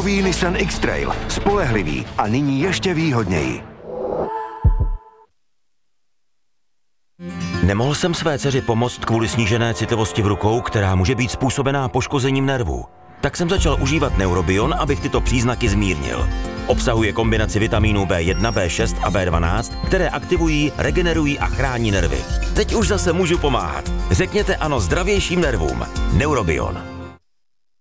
Nový Nissan X-Trail. Spolehlivý a nyní ještě výhodněji. Nemohl jsem své dceři pomoct kvůli snížené citlivosti v rukou, která může být způsobená poškozením nervů. Tak jsem začal užívat Neurobion, abych tyto příznaky zmírnil. Obsahuje kombinaci vitamínů B1, B6 a B12, které aktivují, regenerují a chrání nervy. Teď už zase můžu pomáhat. Řekněte ano zdravějším nervům. Neurobion.